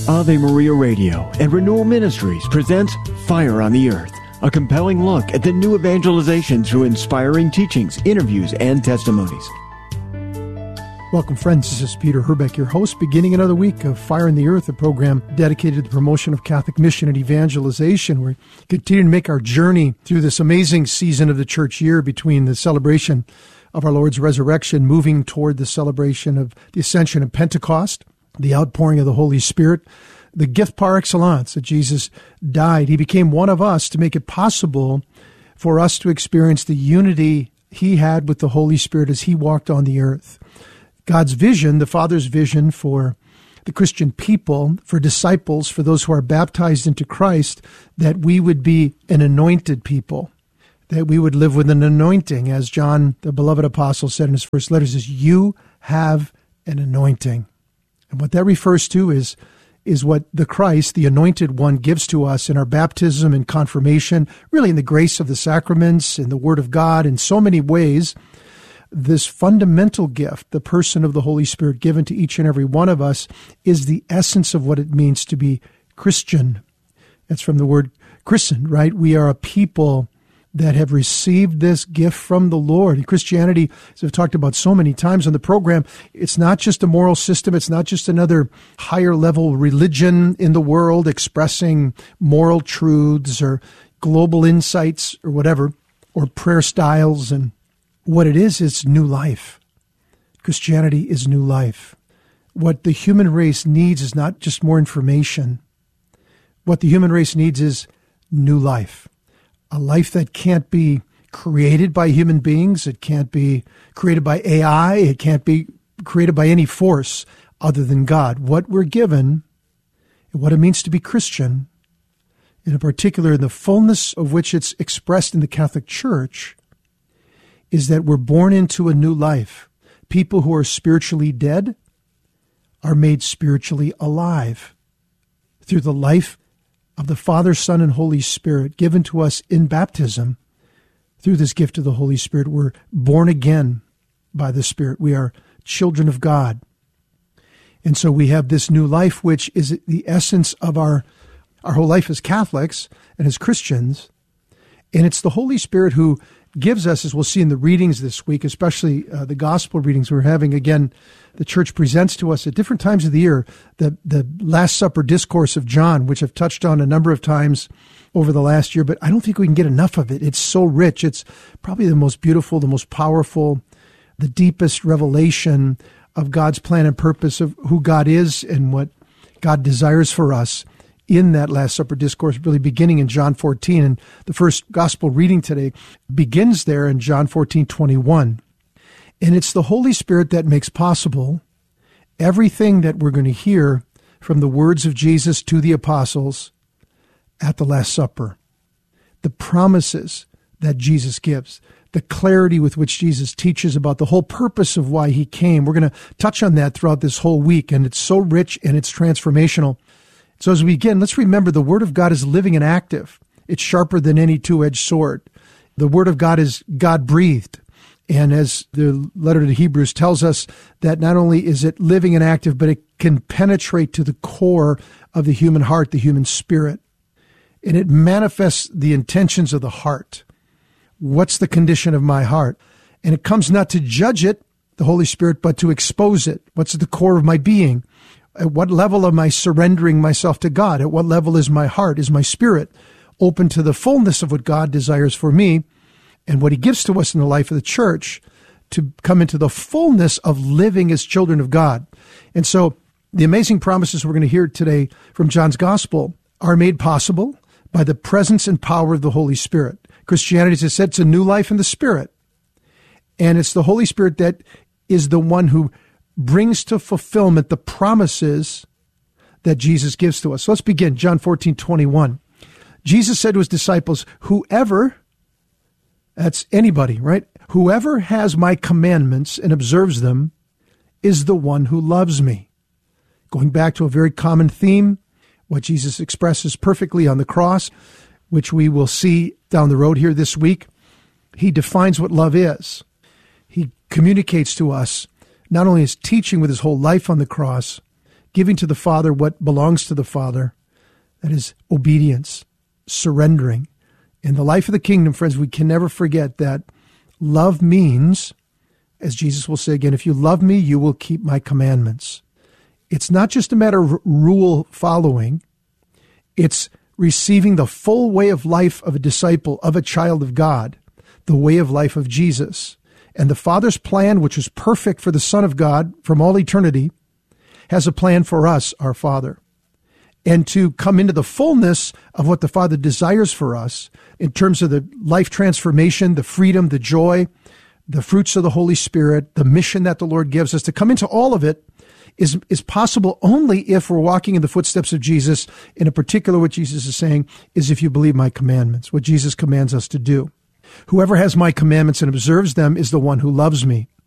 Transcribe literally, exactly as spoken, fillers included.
Ave Maria Radio and Renewal Ministries presents Fire on the Earth, a compelling look at the new evangelization through inspiring teachings, interviews, and testimonies. Welcome, friends. This is Peter Herbeck, your host, beginning another week of Fire on the Earth, a program dedicated to the promotion of Catholic mission and evangelization. We continue to make our journey through this amazing season of the church year between the celebration of our Lord's resurrection, moving toward the celebration of the Ascension and Pentecost, the outpouring of the Holy Spirit, the gift par excellence that Jesus died. He became one of us to make it possible for us to experience the unity he had with the Holy Spirit as he walked on the earth. God's vision, the Father's vision for the Christian people, for disciples, for those who are baptized into Christ, that we would be an anointed people, that we would live with an anointing. As John, the beloved apostle, said in his first letters, is you have an anointing. And what that refers to is, is what the Christ, the anointed one, gives to us in our baptism and confirmation, really in the grace of the sacraments, in the Word of God, in so many ways. This fundamental gift, the person of the Holy Spirit given to each and every one of us, is the essence of what it means to be Christian. That's from the word christen, right? We are a people that have received this gift from the Lord. And Christianity, as I've talked about so many times on the program, it's not just a moral system. It's not just another higher level religion in the world expressing moral truths or global insights or whatever, or prayer styles. And what it is, is new life. Christianity is new life. What the human race needs is not just more information. What the human race needs is new life. A life that can't be created by human beings. It can't be created by A I. It can't be created by any force other than God. What we're given, and what it means to be Christian, and in particular in the fullness of which it's expressed in the Catholic Church, is that we're born into a new life. People who are spiritually dead are made spiritually alive through the life of the Father, Son, and Holy Spirit given to us in baptism. Through this gift of the Holy Spirit, we're born again by the Spirit. We are children of God. And so we have this new life, which is the essence of our, our whole life as Catholics and as Christians. And it's the Holy Spirit who gives us, as we'll see in the readings this week, especially uh, the gospel readings we're having. Again, the church presents to us at different times of the year the, the Last Supper discourse of John, which I've touched on a number of times over the last year, but I don't think we can get enough of it. It's so rich. It's probably the most beautiful, the most powerful, the deepest revelation of God's plan and purpose of who God is and what God desires for us in that Last Supper discourse, really beginning in John fourteen. And the first gospel reading today begins there in John fourteen twenty-one. And it's the Holy Spirit that makes possible everything that we're going to hear from the words of Jesus to the apostles at the Last Supper. The promises that Jesus gives, the clarity with which Jesus teaches about the whole purpose of why he came. We're going to touch on that throughout this whole week, and it's so rich and it's transformational. So as we begin, let's remember the Word of God is living and active. It's sharper than any two-edged sword. The Word of God is God-breathed. And as the letter to the Hebrews tells us, that not only is it living and active, but it can penetrate to the core of the human heart, the human spirit. And it manifests the intentions of the heart. What's the condition of my heart? And it comes not to judge it, the Holy Spirit, but to expose it. What's at the core of my being? At what level am I surrendering myself to God? At what level is my heart, is my spirit open to the fullness of what God desires for me and what he gives to us in the life of the church to come into the fullness of living as children of God? And so the amazing promises we're going to hear today from John's Gospel are made possible by the presence and power of the Holy Spirit. Christianity, as I said, it's a new life in the Spirit. And it's the Holy Spirit that is the one who brings to fulfillment the promises that Jesus gives to us. So let's begin. John fourteen twenty-one. Jesus said to his disciples, whoever, that's anybody, right? Whoever has my commandments and observes them is the one who loves me. Going back to a very common theme, what Jesus expresses perfectly on the cross, which we will see down the road here this week. He defines what love is. He communicates to us not only his teaching with his whole life on the cross, giving to the Father what belongs to the Father. That is obedience, surrendering. In the life of the kingdom, friends, we can never forget that love means, as Jesus will say again, if you love me, you will keep my commandments. It's not just a matter of rule following. It's receiving the full way of life of a disciple, of a child of God, the way of life of Jesus. And the Father's plan, which was perfect for the Son of God from all eternity, has a plan for us, our Father. And to come into the fullness of what the Father desires for us in terms of the life transformation, the freedom, the joy, the fruits of the Holy Spirit, the mission that the Lord gives us, to come into all of it is, is possible only if we're walking in the footsteps of Jesus. In a particular, what Jesus is saying is if you believe my commandments, what Jesus commands us to do. Whoever has my commandments and observes them is the one who loves me.